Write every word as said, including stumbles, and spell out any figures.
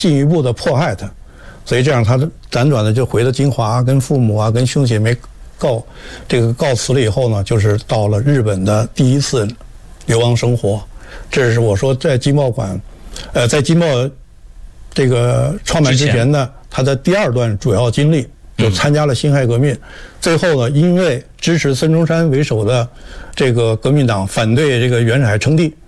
进一步的迫害他，所以这样他辗转的就回了金华，跟父母啊，跟兄姐妹告这个告辞了以后呢，就是到了日本的第一次流亡生活。这是我说在经贸馆，呃，在经贸这个创办之前呢，他的第二段主要经历就参加了辛亥革命，最后呢，因为支持孙中山为首的这个革命党反对这个袁世凯称帝，